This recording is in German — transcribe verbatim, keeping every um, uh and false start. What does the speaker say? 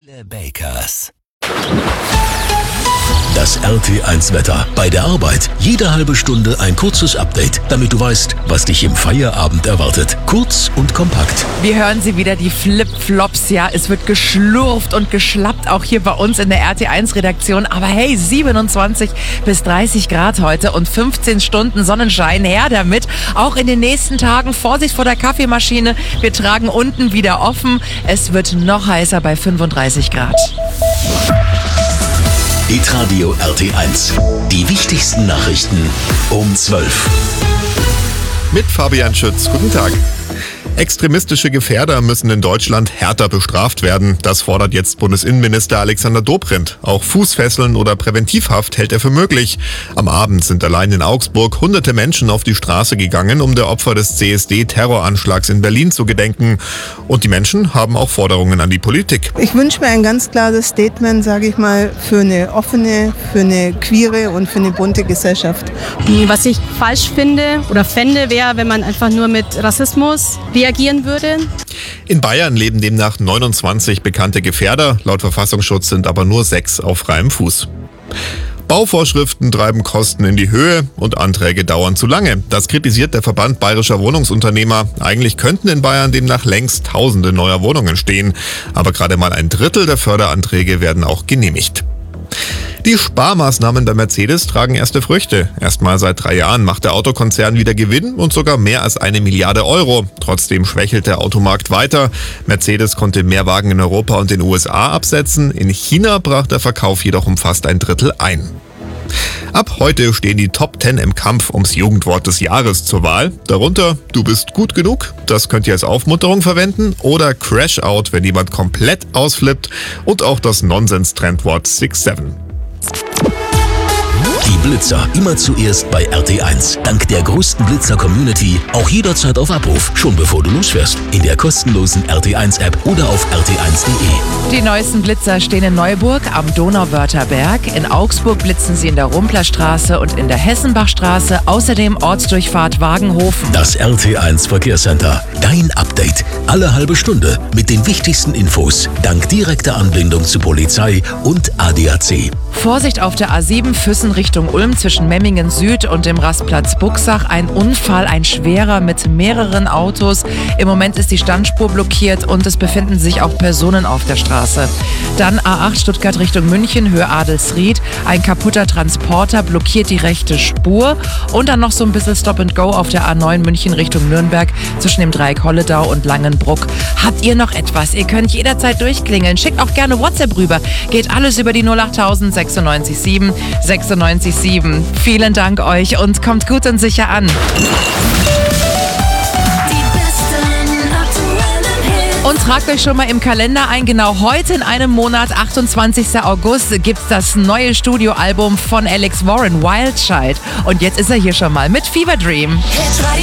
Bakers. Das R T eins Wetter. Bei der Arbeit jede halbe Stunde ein kurzes Update, damit du weißt, was dich im Feierabend erwartet. Kurz und kompakt. Wir hören sie wieder, die Flip-Flops, ja. Es wird geschlurft und geschlappt, auch hier bei uns in der R T eins Redaktion. Aber hey, siebenundzwanzig bis dreißig Grad heute und fünfzehn Stunden Sonnenschein. Her damit. Auch in den nächsten Tagen Vorsicht vor der Kaffeemaschine. Wir tragen unten wieder offen. Es wird noch heißer bei fünfunddreißig Grad. Hitradio R T eins. Die wichtigsten Nachrichten um zwölf. Mit Fabian Schütz. Guten Tag. Extremistische Gefährder müssen in Deutschland härter bestraft werden. Das fordert jetzt Bundesinnenminister Alexander Dobrindt. Auch Fußfesseln oder Präventivhaft hält er für möglich. Am Abend sind allein in Augsburg hunderte Menschen auf die Straße gegangen, um der Opfer des C S D-Terroranschlags in Berlin zu gedenken. Und die Menschen haben auch Forderungen an die Politik. Ich wünsche mir ein ganz klares Statement, sage ich mal, für eine offene, für eine queere und für eine bunte Gesellschaft. Was ich falsch finde oder fände, wäre, wenn man einfach nur mit Rassismus reagieren würde. In Bayern leben demnach neunundzwanzig bekannte Gefährder. Laut Verfassungsschutz sind aber nur sechs auf freiem Fuß. Bauvorschriften treiben Kosten in die Höhe und Anträge dauern zu lange. Das kritisiert der Verband Bayerischer Wohnungsunternehmer. Eigentlich könnten in Bayern demnach längst Tausende neuer Wohnungen stehen. Aber gerade mal ein Drittel der Förderanträge werden auch genehmigt. Die Sparmaßnahmen bei Mercedes tragen erste Früchte. Erstmal seit drei Jahren macht der Autokonzern wieder Gewinn und sogar mehr als eine Milliarde Euro. Trotzdem schwächelt der Automarkt weiter. Mercedes konnte mehr Wagen in Europa und den U S A absetzen. In China brach der Verkauf jedoch um fast ein Drittel ein. Ab heute stehen die Top zehn im Kampf ums Jugendwort des Jahres zur Wahl. Darunter "Du bist gut genug", das könnt ihr als Aufmunterung verwenden, oder "Crash Out", wenn jemand komplett ausflippt, und auch das Nonsens-Trendwort six seven. Die Blitzer immer zuerst bei R T eins. Dank der größten Blitzer-Community auch jederzeit auf Abruf, schon bevor du losfährst. In der kostenlosen R T eins App oder auf r t eins punkt de. Die neuesten Blitzer stehen in Neuburg am Donauwörtherberg. In Augsburg blitzen sie in der Rumplerstraße und in der Hessenbachstraße. Außerdem Ortsdurchfahrt Wagenhofen. Das R T eins Verkehrscenter. Dein Update. Alle halbe Stunde mit den wichtigsten Infos. Dank direkter Anbindung zu Polizei und A D A C. Vorsicht auf der A sieben Füssen Richtung Ulm zwischen Memmingen Süd und dem Rastplatz Buxach. Ein Unfall, ein schwerer mit mehreren Autos. Im Moment ist die Standspur blockiert und es befinden sich auch Personen auf der Straße. Dann A acht Stuttgart Richtung München, Höhe Adelsried. Ein kaputter Transporter blockiert die rechte Spur. Und dann noch so ein bisschen Stop and Go auf der A neun München Richtung Nürnberg zwischen dem Dreieck Holledau und Langenbruck. Habt ihr noch etwas? Ihr könnt jederzeit durchklingeln. Schickt auch gerne WhatsApp rüber. Geht alles über die null achttausend sechsundneunzig sieben sechsundneunzig sieben. Vielen Dank euch und kommt gut und sicher an. Und tragt euch schon mal im Kalender ein, genau heute in einem Monat, achtundzwanzigster August, gibt's das neue Studioalbum von Alex Warren, Wild Child. Und jetzt ist er hier schon mal mit Fever Dream.